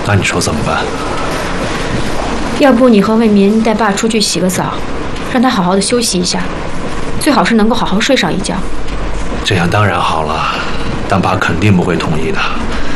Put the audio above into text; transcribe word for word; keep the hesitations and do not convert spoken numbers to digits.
那你说怎么办？ 要不你和卫民带爸出去洗个澡，让他好好的休息一下，最好是能够好好睡上一觉。 这样当然好了，但爸肯定不会同意的。